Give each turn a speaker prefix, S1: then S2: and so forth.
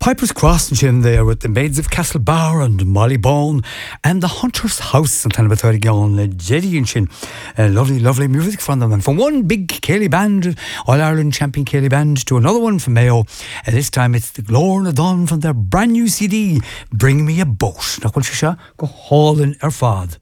S1: Piper's Cross in there with the Maids of Castlebar and Molly Bone and the Hunter's House and Tanabatory Jetty and Shin. Lovely music from them. And from one big Cayley band, All Ireland champion Cayley band, to another one from Mayo. And this time it's the Glór Dawn from their brand new CD, Bring Me a Boat. Nach bhfuil se go hálinn ar fad.